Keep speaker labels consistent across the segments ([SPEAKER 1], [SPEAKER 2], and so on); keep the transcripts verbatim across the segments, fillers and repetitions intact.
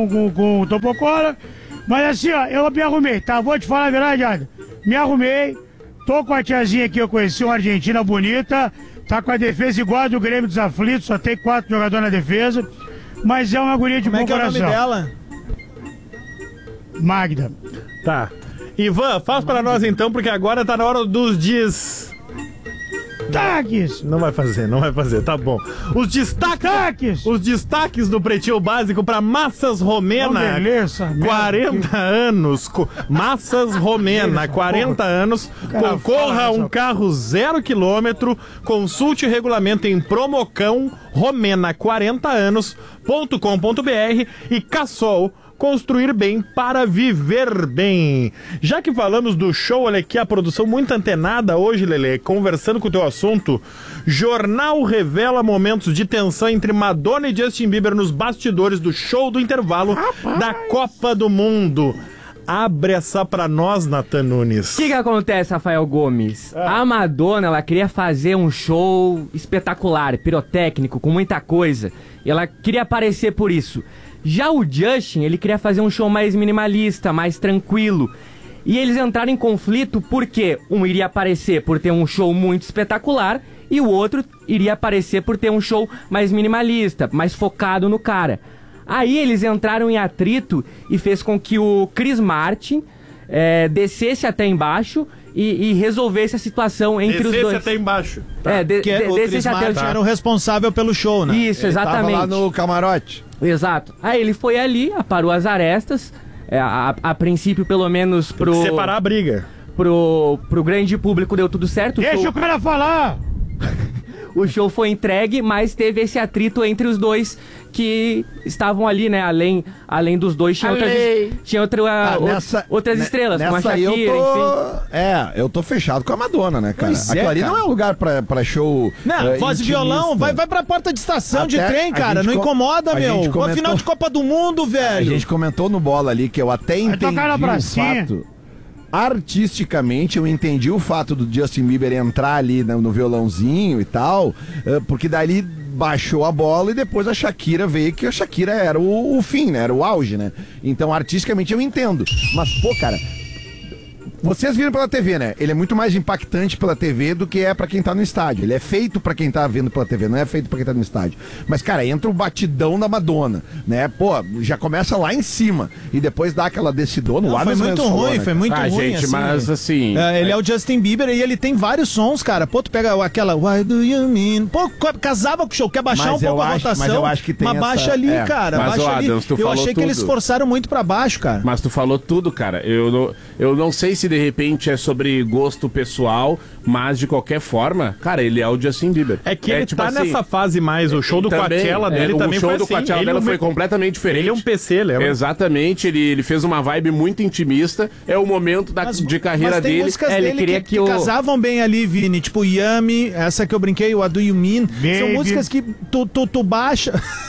[SPEAKER 1] com, com, com o Topocola. Mas assim, ó, eu me arrumei, tá? Vou te falar a verdade, Adam. Me arrumei, tô com a tiazinha aqui, eu conheci uma argentina bonita, tá com a defesa igual a do Grêmio dos Aflitos, só tem quatro jogadores na defesa, mas é uma guria de
[SPEAKER 2] Como
[SPEAKER 1] bom
[SPEAKER 2] é que é o
[SPEAKER 1] coração.
[SPEAKER 2] nome dela?
[SPEAKER 1] Magda.
[SPEAKER 3] Tá. Ivan, faz pra nós então, porque agora tá na hora dos dias...
[SPEAKER 1] Destaques!
[SPEAKER 3] Não vai fazer, não vai fazer, tá bom. Os destaques,
[SPEAKER 1] Destaques!
[SPEAKER 3] os destaques do Pretinho Básico pra Massas Romena.
[SPEAKER 1] Não, beleza,
[SPEAKER 3] quarenta anos. co- Massas Romena, quarenta anos.
[SPEAKER 1] Cara,
[SPEAKER 3] Concorra a
[SPEAKER 1] fala,
[SPEAKER 3] um
[SPEAKER 1] só.
[SPEAKER 3] carro zero quilômetro. Consulte o regulamento em Promocão Romena quarenta anos ponto com ponto br e Cassol. Construir bem para viver bem. Já que falamos do show, olha aqui a produção muito antenada hoje, Lelê, conversando com o teu assunto. Jornal revela momentos de tensão entre Madonna e Justin Bieber nos bastidores do show do intervalo Rapaz. da Copa do Mundo. Abre essa pra nós, Nathan Nunes.
[SPEAKER 4] O que que acontece, Rafael Gomes?
[SPEAKER 3] Ah.
[SPEAKER 4] A Madonna, ela queria fazer um show espetacular, pirotécnico, com muita coisa. E ela queria aparecer por isso. Já o Justin, ele queria fazer um show mais minimalista, mais tranquilo. E eles entraram em conflito porque um iria aparecer por ter um show muito espetacular e o outro iria aparecer por ter um show mais minimalista, mais focado no cara. Aí eles entraram em atrito e fez com que o Chris Martin é, descesse até embaixo e, e resolvesse a situação entre
[SPEAKER 3] Descesse
[SPEAKER 4] os dois.
[SPEAKER 3] até embaixo.
[SPEAKER 4] É, de,
[SPEAKER 2] Que
[SPEAKER 4] de,
[SPEAKER 2] o
[SPEAKER 4] descesse
[SPEAKER 2] Chris
[SPEAKER 4] até
[SPEAKER 2] Martin era o responsável pelo show, né?
[SPEAKER 4] Isso, exatamente.
[SPEAKER 5] Tava lá no camarote.
[SPEAKER 4] Exato. Aí ele foi ali, aparou as arestas, é, a, a princípio pelo menos pro,
[SPEAKER 3] Separar a briga.
[SPEAKER 4] pro, pro grande público deu tudo certo. O
[SPEAKER 1] Deixa
[SPEAKER 4] show,
[SPEAKER 1] o cara falar!
[SPEAKER 4] o show foi entregue, mas teve esse atrito entre os dois que estavam ali, né? Além, além dos dois, tinha outras, tinha outra,
[SPEAKER 5] Ah,
[SPEAKER 4] ou-
[SPEAKER 5] nessa-
[SPEAKER 4] outras
[SPEAKER 5] ne-
[SPEAKER 4] estrelas, como a
[SPEAKER 5] nessa aí
[SPEAKER 4] Shakira,
[SPEAKER 5] eu tô...
[SPEAKER 4] enfim.
[SPEAKER 5] É, eu tô fechado com a Madonna, né, cara?
[SPEAKER 2] Pois é,
[SPEAKER 5] Aquilo ali
[SPEAKER 2] cara.
[SPEAKER 5] não é um lugar pra, pra show.
[SPEAKER 2] Não,
[SPEAKER 5] eh,
[SPEAKER 2] voz e
[SPEAKER 5] intimista.
[SPEAKER 2] violão, vai, vai pra porta de estação de
[SPEAKER 5] Até
[SPEAKER 2] trem,
[SPEAKER 5] a
[SPEAKER 2] cara.
[SPEAKER 5] gente
[SPEAKER 2] Não
[SPEAKER 5] com-
[SPEAKER 2] incomoda,
[SPEAKER 5] a
[SPEAKER 2] meu.
[SPEAKER 5] gente comentou-
[SPEAKER 2] Afinal de Copa do Mundo,
[SPEAKER 5] A
[SPEAKER 2] velho.
[SPEAKER 5] gente comentou no bola ali que eu até entendi
[SPEAKER 1] tocar na
[SPEAKER 5] o
[SPEAKER 1] pracinha.
[SPEAKER 5] fato. Artisticamente, eu entendi o fato do Justin Bieber entrar ali no, no violãozinho e tal, eh, porque dali baixou a bola e depois a Shakira veio, que a Shakira era o, o fim, né? Era o auge, né? Então, artisticamente, eu entendo. Mas, pô, cara, vocês viram pela T V, né? Ele é muito mais impactante pela T V do que é pra quem tá no estádio. Ele é feito pra quem tá vendo pela T V, não é feito pra quem tá no estádio. Mas, cara, entra o batidão da Madonna, né? Pô, já começa lá em cima e depois dá aquela descidona.
[SPEAKER 2] Não,
[SPEAKER 5] O
[SPEAKER 2] foi
[SPEAKER 5] Adams
[SPEAKER 2] muito
[SPEAKER 5] falou,
[SPEAKER 2] ruim,
[SPEAKER 5] né,
[SPEAKER 2] foi muito
[SPEAKER 6] Ah,
[SPEAKER 2] ruim,
[SPEAKER 6] gente,
[SPEAKER 2] assim.
[SPEAKER 6] mas assim...
[SPEAKER 2] É, ele é o Justin Bieber e ele tem vários sons, cara. Pô, tu pega aquela Why do you mean? Pô, co- casava com o show, quer baixar
[SPEAKER 5] Mas
[SPEAKER 2] um pouco
[SPEAKER 5] eu
[SPEAKER 2] a
[SPEAKER 5] acho-
[SPEAKER 2] rotação,
[SPEAKER 5] mas eu acho que tem
[SPEAKER 2] mas
[SPEAKER 5] essa-
[SPEAKER 2] baixa ali,
[SPEAKER 5] é.
[SPEAKER 2] cara,
[SPEAKER 6] Mas,
[SPEAKER 2] baixa
[SPEAKER 6] ô,
[SPEAKER 2] ali.
[SPEAKER 6] Adams, tu
[SPEAKER 2] Eu
[SPEAKER 6] falou
[SPEAKER 2] achei que eles
[SPEAKER 6] tudo.
[SPEAKER 2] forçaram muito pra baixo, cara.
[SPEAKER 6] Mas tu falou tudo, cara. Eu não, eu não sei se de repente é sobre gosto pessoal, mas de qualquer forma, cara, ele é o Justin Bieber.
[SPEAKER 3] É que ele
[SPEAKER 6] tipo
[SPEAKER 3] tá
[SPEAKER 6] assim,
[SPEAKER 3] nessa fase mais. O show do
[SPEAKER 6] também,
[SPEAKER 3] Coachella dele
[SPEAKER 6] é,
[SPEAKER 3] também
[SPEAKER 6] o show
[SPEAKER 3] foi
[SPEAKER 6] do
[SPEAKER 3] assim.
[SPEAKER 6] Coachella
[SPEAKER 3] Ele
[SPEAKER 6] dela
[SPEAKER 3] é um
[SPEAKER 6] foi
[SPEAKER 3] me-
[SPEAKER 6] completamente diferente.
[SPEAKER 3] Ele é um P C, lembra?
[SPEAKER 6] Exatamente, ele, ele fez uma vibe muito intimista. É o momento da, de carreira
[SPEAKER 2] mas tem
[SPEAKER 6] dele.
[SPEAKER 2] músicas
[SPEAKER 4] É, ele
[SPEAKER 2] dele
[SPEAKER 4] queria
[SPEAKER 2] que,
[SPEAKER 4] que
[SPEAKER 2] que
[SPEAKER 4] o-
[SPEAKER 2] casavam bem ali, Vini. Tipo, Yummy, essa que eu brinquei, o What Do You Mean. São
[SPEAKER 1] Baby.
[SPEAKER 2] músicas que tu, tu, tu baixa...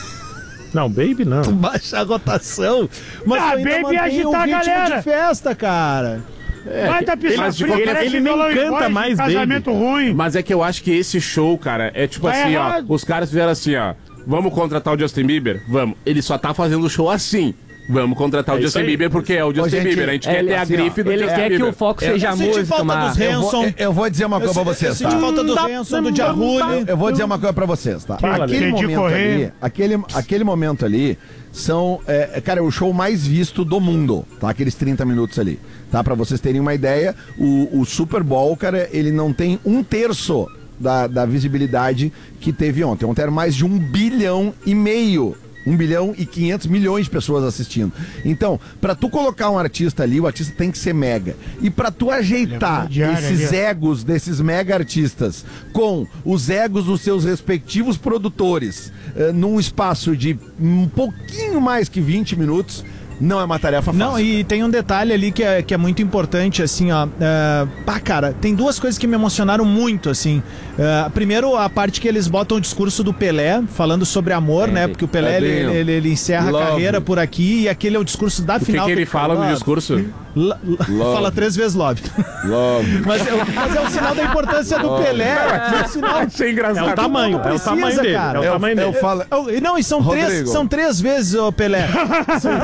[SPEAKER 3] Não, Baby não.
[SPEAKER 2] tu baixa a rotação, mas
[SPEAKER 1] Ah,
[SPEAKER 2] tu ainda
[SPEAKER 1] Baby
[SPEAKER 2] mantém
[SPEAKER 1] agitar
[SPEAKER 2] o
[SPEAKER 1] a
[SPEAKER 2] ritmo
[SPEAKER 1] galera.
[SPEAKER 2] de festa, cara.
[SPEAKER 1] Vai tá pisando
[SPEAKER 6] mas de
[SPEAKER 1] frio,
[SPEAKER 6] qualquer-
[SPEAKER 1] parece
[SPEAKER 3] ele nem
[SPEAKER 1] violão e
[SPEAKER 3] canta
[SPEAKER 1] voz,
[SPEAKER 3] mais
[SPEAKER 1] casamento ruim.
[SPEAKER 6] Mas é que eu acho que esse show, cara, é tipo
[SPEAKER 1] Tá
[SPEAKER 6] assim,
[SPEAKER 1] errado.
[SPEAKER 6] ó. Os caras fizeram assim, ó. Vamos contratar o Justin Bieber? Vamos. Ele só tá fazendo o show assim. Vamos contratar
[SPEAKER 3] É
[SPEAKER 6] o
[SPEAKER 3] isso
[SPEAKER 6] Justin
[SPEAKER 3] aí.
[SPEAKER 6] Bieber porque é o Justin
[SPEAKER 5] gente,
[SPEAKER 6] Bieber. A gente
[SPEAKER 4] é,
[SPEAKER 6] quer
[SPEAKER 4] ele-
[SPEAKER 6] ter a
[SPEAKER 5] assim, ó,
[SPEAKER 6] grife do
[SPEAKER 4] Ele
[SPEAKER 6] Justin
[SPEAKER 4] quer que
[SPEAKER 6] Bieber.
[SPEAKER 4] o foco
[SPEAKER 2] Eu-
[SPEAKER 4] seja
[SPEAKER 2] eu
[SPEAKER 4] a
[SPEAKER 2] senti
[SPEAKER 4] música,
[SPEAKER 2] falta
[SPEAKER 4] uma...
[SPEAKER 2] dos
[SPEAKER 5] Eu vou,
[SPEAKER 2] Hanson.
[SPEAKER 5] eu vou dizer uma coisa pra
[SPEAKER 2] Eu
[SPEAKER 5] vocês,
[SPEAKER 2] senti
[SPEAKER 5] tá?
[SPEAKER 2] falta do Hanson, do Jarulli.
[SPEAKER 5] Eu vou dizer uma coisa pra vocês, tá?
[SPEAKER 3] Fala,
[SPEAKER 5] aquele
[SPEAKER 1] Lelê.
[SPEAKER 5] momento
[SPEAKER 1] Correr.
[SPEAKER 5] ali, aquele, aquele momento ali são, é, cara, é o show mais visto do mundo, tá? Aqueles trinta minutos ali, tá? Pra vocês terem uma ideia, o, o Super Bowl, cara, ele não tem um terço da, da visibilidade que teve ontem. Ontem era mais de um bilhão e meio. Um bilhão e quinhentos milhões de pessoas assistindo. Então, pra tu colocar um artista ali, o artista tem que ser mega. E pra tu ajeitar
[SPEAKER 1] diária
[SPEAKER 5] esses
[SPEAKER 1] ali, ó.
[SPEAKER 5] egos desses mega artistas com os egos dos seus respectivos produtores eh, num espaço de um pouquinho mais que vinte minutos, não é uma tarefa fácil.
[SPEAKER 2] Não, e tem um detalhe ali que é, que é muito importante, assim, ó. É, pá, cara, tem duas coisas que me emocionaram muito, assim. É, primeiro, a parte que eles botam o discurso do Pelé, falando sobre amor,
[SPEAKER 4] É,
[SPEAKER 2] né? Porque o Pelé,
[SPEAKER 5] é
[SPEAKER 2] ele,
[SPEAKER 5] bem,
[SPEAKER 2] ele, ele encerra
[SPEAKER 5] love.
[SPEAKER 2] a carreira por aqui e aquele é o discurso da
[SPEAKER 6] O que,
[SPEAKER 2] final.
[SPEAKER 6] que ele fala no
[SPEAKER 2] Love.
[SPEAKER 6] discurso?
[SPEAKER 2] La- la- Fala três vezes love.
[SPEAKER 5] Love.
[SPEAKER 2] Mas, é- mas é o sinal da importância do Pelé. É o sinal...
[SPEAKER 6] Isso é
[SPEAKER 3] É
[SPEAKER 6] engraçado.
[SPEAKER 3] o tamanho, é o
[SPEAKER 2] precisa,
[SPEAKER 3] tamanho dele.
[SPEAKER 2] cara.
[SPEAKER 3] É o
[SPEAKER 5] Eu,
[SPEAKER 3] tamanho
[SPEAKER 5] eu
[SPEAKER 3] dele.
[SPEAKER 5] falo...
[SPEAKER 2] Oh, e não, e são três,
[SPEAKER 5] Rodrigo.
[SPEAKER 2] são três vezes, ô Pelé. São